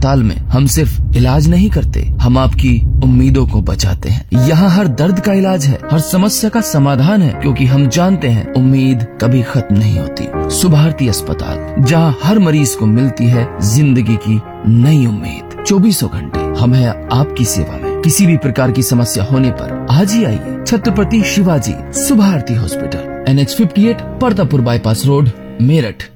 अस्पताल में हम सिर्फ इलाज नहीं करते, हम आपकी उम्मीदों को बचाते हैं। यहाँ हर दर्द का इलाज है, हर समस्या का समाधान है, क्योंकि हम जानते हैं उम्मीद कभी खत्म नहीं होती। सुभारती अस्पताल, जहाँ हर मरीज को मिलती है जिंदगी की नई उम्मीद। 24 घंटे हम हैं आपकी सेवा में। किसी भी प्रकार की समस्या होने पर आज ही आइए। Chhatrapati Shivaji Subharti hospital, NH 58, Partapur bypass road, Meerut.